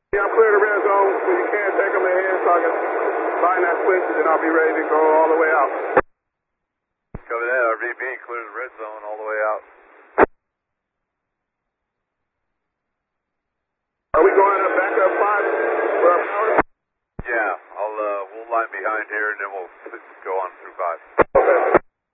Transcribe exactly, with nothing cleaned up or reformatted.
Yeah, I'm clear the red zone, so you can't take them ahead, so I can line that switch, and I'll be ready to go all the way out. Copy that, R V B, clear the red zone all the way out. Are we going to back up five for our power? Yeah, I'll, uh, we'll line behind here, and then we'll go on through five. Okay.